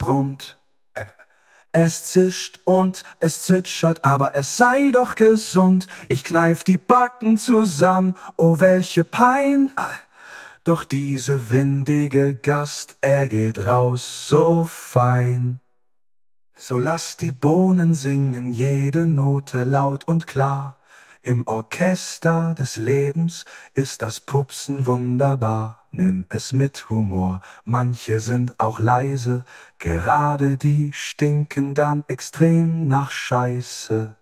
brummt. Es zischt und es zwitschert, aber es sei doch gesund. Ich kneif die Backen zusammen, oh welche Pein. Doch diese windige Gast, er geht raus so fein. So lass die Bohnen singen, jede Note laut und klar. Im Orchester des Lebens ist das Pupsen wunderbar. Nimm es mit Humor, manche sind auch leise, gerade die stinken dann extrem nach Scheiße.